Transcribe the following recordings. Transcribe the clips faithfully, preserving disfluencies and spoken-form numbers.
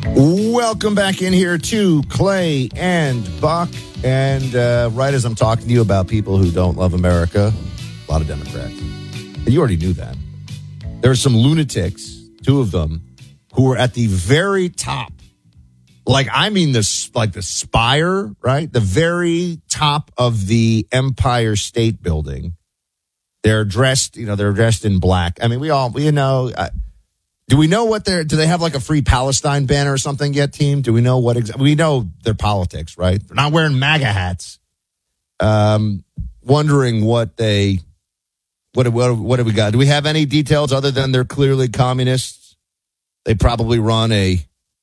Welcome back in here to Clay and Buck. And uh, right as I'm talking to you about people who don't love America, a lot of Democrats. And you already knew that. There are some lunatics, two of them, who are at the very top. Like, I mean, the, like the spire, right? The very top of the Empire State Building. They're dressed, you know, they're dressed in black. I mean, we all, you know... I, Do we know what they're, do they have like a free Palestine banner or something yet, team? Do we know what, exa- we know their politics, right? They're not wearing MAGA hats. Um, wondering what they, what, what, what do we got? Do we have any details other than they're clearly communists? They probably run a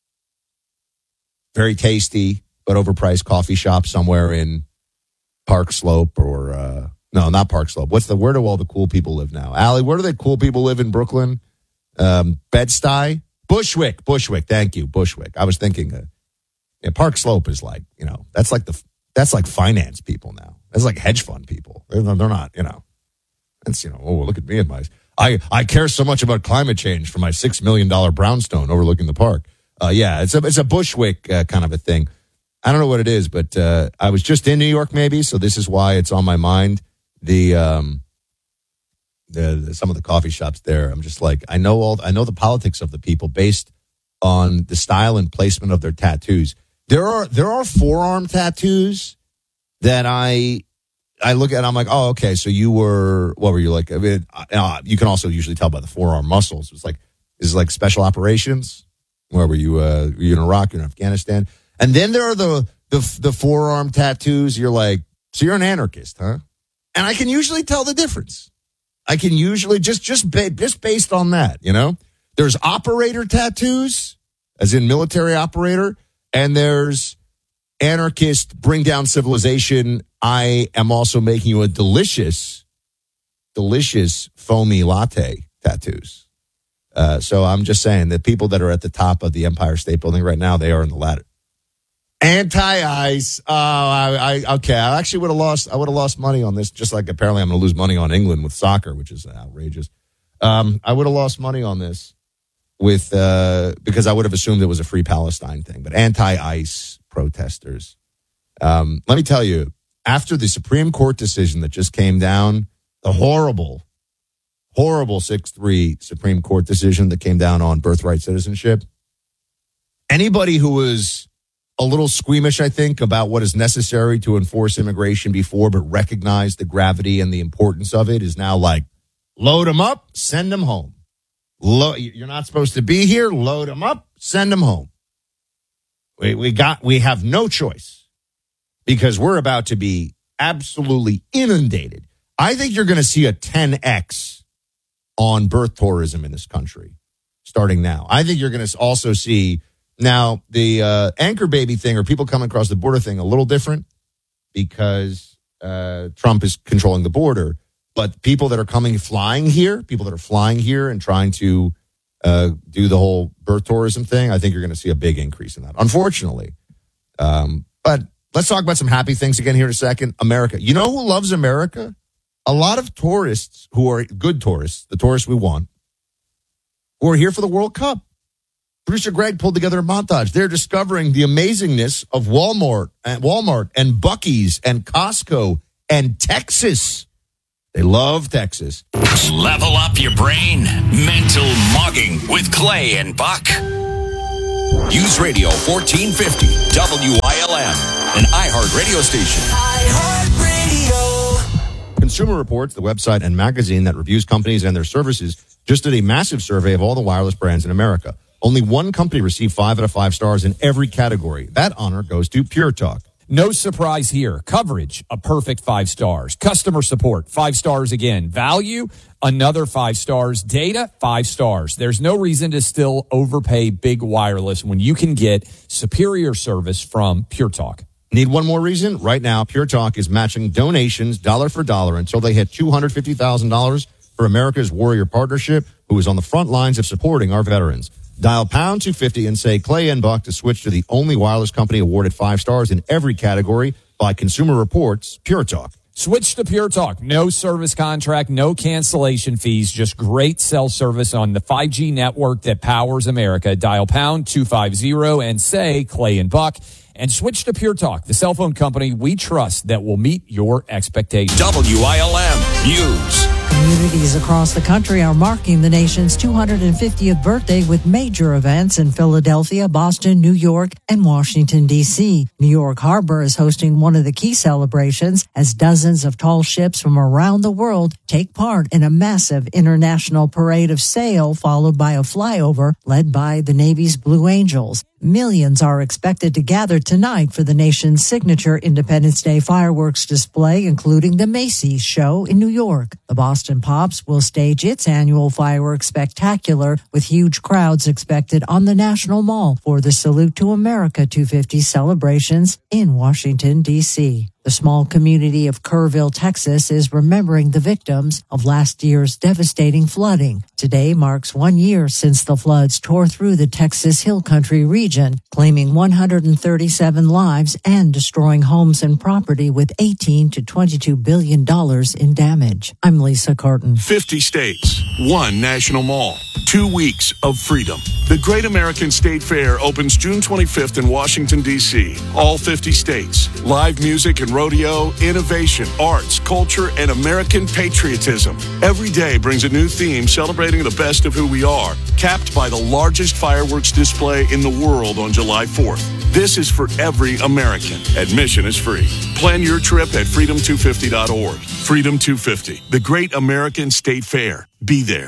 very tasty but overpriced coffee shop somewhere in Park Slope or, uh, no, not Park Slope. What's the, where do all the cool people live now? Allie, where do the cool people live in Brooklyn? Um, Bed-Stuy, Bushwick, Bushwick. Thank you, Bushwick. I was thinking, uh, yeah, Park Slope is like, you know, that's like the that's like finance people now. That's like hedge fund people. They're, they're not, you know. That's you know. Oh, look at me and my. I I care so much about climate change for my six million dollar brownstone overlooking the park. Uh, yeah, it's a it's a Bushwick uh, kind of a thing. I don't know what it is, but uh, I was just in New York, maybe, so this is why it's on my mind. The um. The, the, some of the coffee shops there. I'm just like, I know all, I know the politics of the people based on the style and placement of their tattoos. There are, there are forearm tattoos that I, I look at, I'm like, oh, okay. So you were, what were you like? I mean, uh, you can also usually tell by the forearm muscles. It's like, is it like special operations? Where were you, uh, were you in Iraq, in Afghanistan? And then there are the, the, the forearm tattoos. You're like, so you're an anarchist, huh? And I can usually tell the difference. I can usually just just ba- just based on that, you know. There's operator tattoos, as in military operator, and there's anarchist, bring down civilization. I am also making you a delicious, delicious foamy latte tattoos. Uh, so I'm just saying that people that are at the top of the Empire State Building right now, they are in the latter. Anti-ice. Oh, I, I okay. I actually would have lost. I would have lost money on this. Just like apparently I'm going to lose money on England with soccer, which is outrageous. Um, I would have lost money on this with uh, because I would have assumed it was a free Palestine thing. But anti-ice protesters. Um, let me tell you, after the Supreme Court decision that just came down, the horrible, horrible six three Supreme Court decision that came down on birthright citizenship. Anybody who was a little squeamish, I think, about what is necessary to enforce immigration before, but recognize the gravity and the importance of it is now like, load them up, send them home. Lo- you're not supposed to be here. Load them up, send them home. We, we got, we have no choice because we're about to be absolutely inundated. I think you're going to see a ten X on birth tourism in this country starting now. I think you're going to also see Now, the uh, anchor baby thing or people coming across the border thing, a little different because uh, Trump is controlling the border. But people that are coming, flying here, people that are flying here and trying to uh, do the whole birth tourism thing, I think you're going to see a big increase in that, unfortunately. Um, but let's talk about some happy things again here in a second. America. You know who loves America? A lot of tourists who are good tourists, the tourists we want, who are here for the World Cup. Producer Greg pulled together a montage. They're discovering the amazingness of Walmart and Walmart and Buc-ee's and Costco and Texas. They love Texas. Level up your brain. Mental mugging with Clay and Buck. News Radio fourteen fifty W I L M, an iHeart radio station. iHeart Radio. Consumer Reports, the website and magazine that reviews companies and their services, just did a massive survey of all the wireless brands in America. Only one company received five out of five stars in every category. That honor goes to Pure Talk. No surprise here. Coverage, a perfect five stars. Customer support, five stars again. Value, another five stars. Data, five stars. There's no reason to still overpay big wireless when you can get superior service from Pure Talk. Need one more reason? Right now, Pure Talk is matching donations dollar for dollar until they hit two hundred fifty thousand dollars for America's Warrior Partnership, who is on the front lines of supporting our veterans. Dial pound two fifty and say Clay and Buck to switch to the only wireless company awarded five stars in every category by Consumer Reports, Pure Talk. Switch to Pure Talk. No service contract, no cancellation fees, just great cell service on the five G network that powers America. Dial pound two fifty and say Clay and Buck. And switch to Pure Talk, the cell phone company we trust that will meet your expectations. W I L M News. Communities across the country are marking the nation's two hundred fiftieth birthday with major events in Philadelphia, Boston, New York, and Washington, D C. New York Harbor is hosting one of the key celebrations as dozens of tall ships from around the world take part in a massive international parade of sail, followed by a flyover led by the Navy's Blue Angels. Millions are expected to gather tonight for the nation's signature Independence Day fireworks display, including the Macy's show in New York. The Boston Pops will stage its annual fireworks spectacular with huge crowds expected on the National Mall for the Salute to America two fifty celebrations in Washington, D C. The small community of Kerrville, Texas, is remembering the victims of last year's devastating flooding. Today marks one year since the floods tore through the Texas Hill Country region, claiming one hundred thirty-seven lives and destroying homes and property with eighteen to twenty-two billion dollars in damage. I'm Lisa Carton. fifty states, one national mall, two weeks of freedom. The Great American State Fair opens June twenty-fifth in Washington, D C. All fifty states. Live music and rodeo, innovation, arts, culture, and American patriotism. Every day brings a new theme celebrating the best of who we are, capped by the largest fireworks display in the world on July fourth. This is for every American. Admission is free. Plan your trip at freedom two fifty dot org. Freedom two fifty, the Great American State Fair. Be there.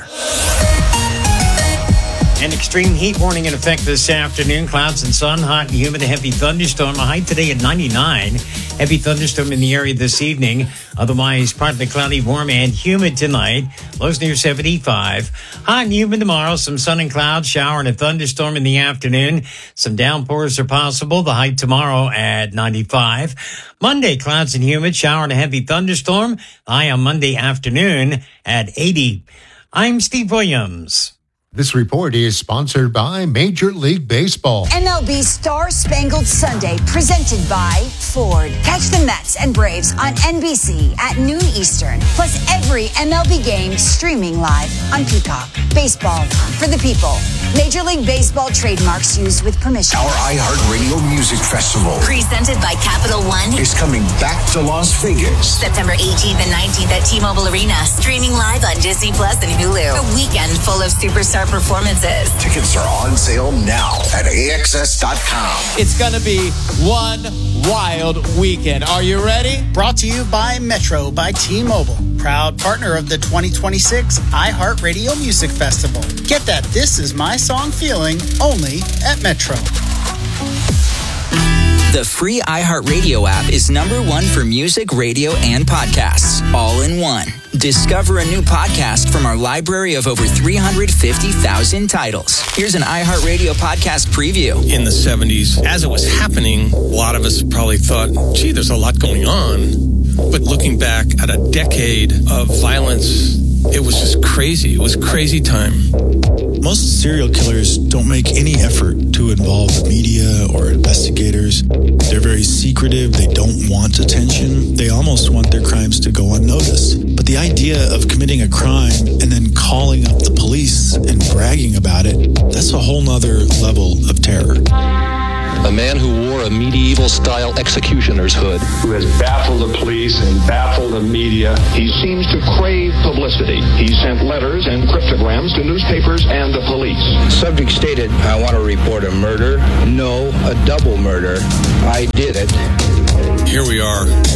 An extreme heat warning in effect this afternoon. Clouds and sun, hot and humid, a heavy thunderstorm. A high today at ninety-nine. Heavy thunderstorm in the area this evening. Otherwise, partly cloudy, warm, and humid tonight. Lows near seventy-five. Hot and humid tomorrow. Some sun and clouds, shower and a thunderstorm in the afternoon. Some downpours are possible. The high tomorrow at ninety-five. Monday, clouds and humid, shower and a heavy thunderstorm. High on Monday afternoon at eighty. I'm Steve Williams. This report is sponsored by Major League Baseball. M L B Star Spangled Sunday, presented by Ford. Catch the Mets and Braves on N B C at noon Eastern. Plus every M L B game streaming live on Peacock. Baseball for the people. Major League Baseball trademarks used with permission. Our iHeartRadio Music Festival presented by Capital One is coming back to Las Vegas. September eighteenth and nineteenth at T-Mobile Arena. Streaming live on Disney Plus and Hulu. A weekend full of superstar performances. Tickets are on sale now at A X S dot com. It's going to be one wild weekend. Are you ready? Brought to you by Metro by T-Mobile. Proud partner of the twenty twenty-six iHeartRadio Music Festival. Get that This Is My Song feeling only at Metro. The free iHeartRadio app is number one for music, radio, and podcasts, all in one. Discover a new podcast from our library of over three hundred fifty thousand titles. Here's an iHeartRadio podcast preview. In the seventies, as it was happening, a lot of us probably thought, gee, there's a lot going on. But looking back at a decade of violence, it was just crazy. It was crazy time. Most serial killers don't make any effort to involve the media or investigators. They're very secretive. They don't want attention. They almost want their crimes to go unnoticed. But the idea of committing a crime and then calling up the police and bragging about it, that's a whole nother level of terror. A man who wore a medieval-style executioner's hood. Who has baffled the police and baffled the media. He seems to crave publicity. He sent letters and cryptograms to newspapers and the police. Subject stated, I want to report a murder. No, a double murder. I did it. Here we are,